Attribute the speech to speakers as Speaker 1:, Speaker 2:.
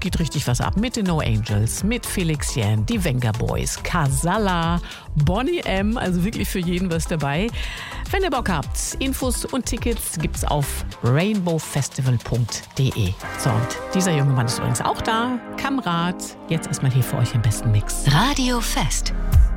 Speaker 1: geht richtig was ab mit den No Angels, mit Felix Jähn, die Venga Boys, Casalla, Boney M, also wirklich für jeden was dabei. Wenn ihr Bock habt, Infos und Tickets gibt's auf rainbowfestival.de. So, und dieser junge Mann ist übrigens auch da, Kamrat. Jetzt erstmal hier für euch im besten Mix.
Speaker 2: Radio Fest.